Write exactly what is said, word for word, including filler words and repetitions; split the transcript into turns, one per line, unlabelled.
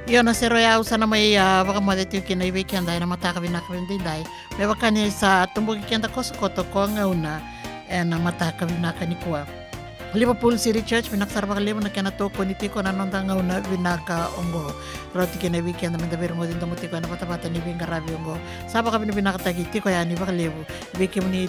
Io na sero ya usana mai waka mo deti kina iwi kenda na mata ka bina ka bindi dai. Me waka ni sa tumbu kenda koso koto ko ngauna e na mata ka bina ka ni kuwa. Liverpool City Church binaksar pa kalimo na kena toko ni tiko na nonda ngauna binaka ongo. Roti kina iwi kenda menda biro mo din tamo tiko na pata-pata ni binga rabi ongo. Sapa ka bina binaka tagi tiko ya ni baka libo. Biki mo ni